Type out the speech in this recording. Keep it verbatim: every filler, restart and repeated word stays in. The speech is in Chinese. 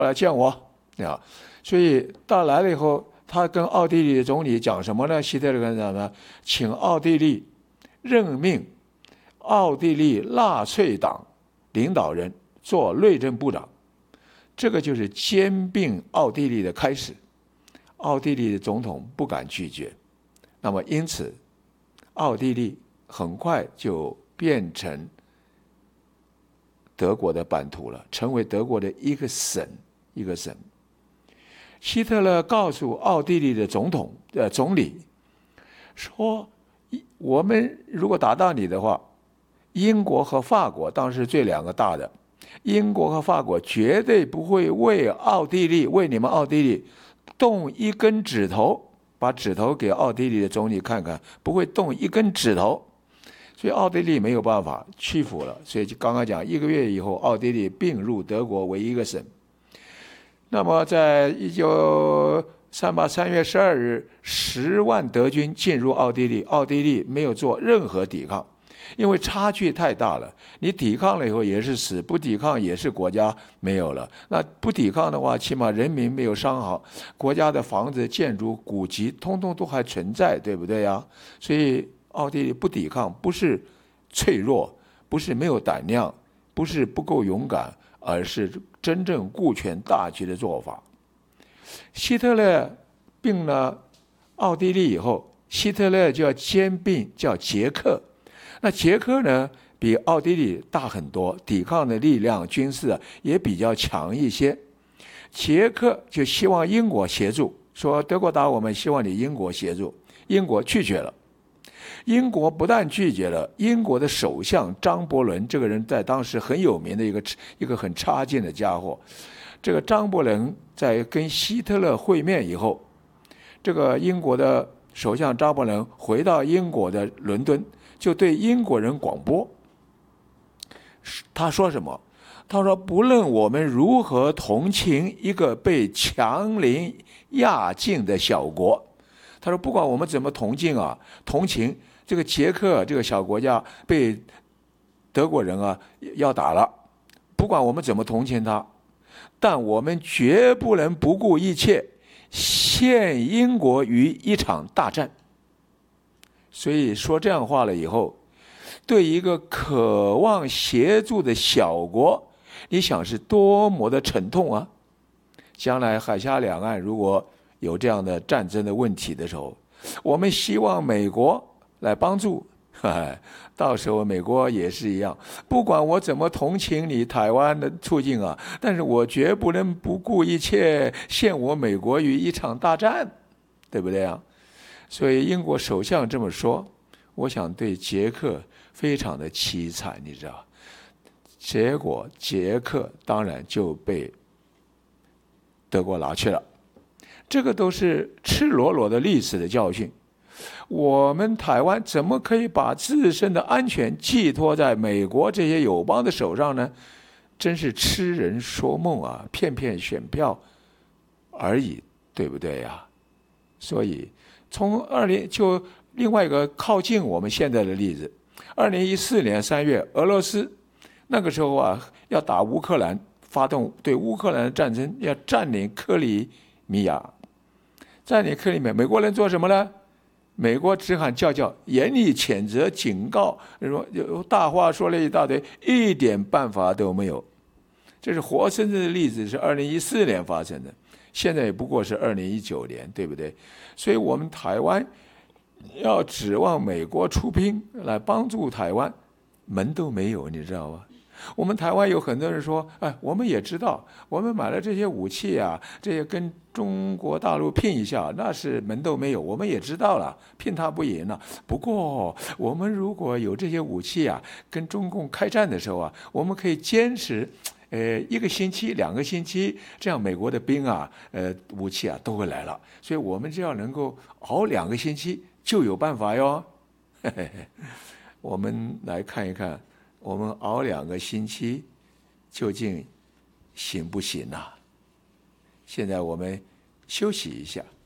来见我啊。所以到来了以后，他跟奥地利总理讲什么呢？希特勒跟他讲呢，请奥地利任命奥地利纳粹党领导人做内政部长，这个就是兼并奥地利的开始。奥地利的总统不敢拒绝，那么因此，奥地利很快就变成德国的版图了，成为德国的一个省，一个省。希特勒告诉奥地利的总统、呃总理说，我们如果打到你的话，英国和法国当时最两个大的，英国和法国绝对不会为奥地利，为你们奥地利动一根指头，把指头给奥地利的总理看看，不会动一根指头。所以奥地利没有办法屈服了，所以就刚刚讲，一个月以后，奥地利并入德国为一个省。那么在一九三八三月十二日，十万德军进入奥地利，奥地利没有做任何抵抗，因为差距太大了。你抵抗了以后也是死，不抵抗也是国家没有了。那不抵抗的话，起码人民没有伤好，国家的房子、建筑、古籍，通通都还存在，对不对呀？所以奥地利不抵抗，不是脆弱，不是没有胆量，不是不够勇敢，而是真正顾全大局的做法。希特勒并了奥地利以后，希特勒就要兼并叫捷克。那捷克呢，比奥地利大很多，抵抗的力量、军事也比较强一些。捷克就希望英国协助，说德国打我们，希望你英国协助。英国拒绝了。英国不但拒绝了，英国的首相张伯伦这个人在当时很有名的一个一个很差劲的家伙。这个张伯伦在跟希特勒会面以后，这个英国的首相张伯伦回到英国的伦敦，就对英国人广播。他说什么？他说，不论我们如何同情一个被强凌压境的小国，他说不管我们怎么同情啊，同情这个捷克这个小国家被德国人啊要打了，不管我们怎么同情他，但我们绝不能不顾一切陷英国于一场大战。所以说这样话了以后，对一个渴望协助的小国，你想是多么的沉痛啊！将来海峡两岸如果有这样的战争的问题的时候，我们希望美国来帮助，到时候美国也是一样，不管我怎么同情你台湾的处境啊，但是我绝不能不顾一切陷我美国于一场大战，对不对啊？所以英国首相这么说，我想对捷克非常的凄惨，你知道，结果捷克当然就被德国拿去了。这个都是赤裸裸的历史的教训。我们台湾怎么可以把自身的安全寄托在美国这些友邦的手上呢？真是痴人说梦啊，骗骗选票而已，对不对呀？所以从二零就另外一个靠近我们现在的例子，二零一四年三月，俄罗斯那个时候啊要打乌克兰，发动对乌克兰的战争，要占领克里米亚。占领克里米亚，美国人做什么呢？美国只喊叫叫，严厉谴责、警告，说大话说了一大堆，一点办法都没有。这是活生生的例子，是二零一四年发生的，现在也不过是二零一九年，对不对？所以我们台湾要指望美国出兵来帮助台湾，门都没有，你知道吗？我们台湾有很多人说，哎，我们也知道，我们买了这些武器啊，这些跟中国大陆拼一下，那是门都没有，我们也知道了，拼他不赢了。不过，我们如果有这些武器啊，跟中共开战的时候啊，我们可以坚持，呃，一个星期、两个星期，这样美国的兵啊，呃，武器啊都会来了。所以我们只要能够熬两个星期，就有办法哟。嘿嘿嘿，我们来看一看。我们熬两个星期，究竟行不行啊？现在我们休息一下。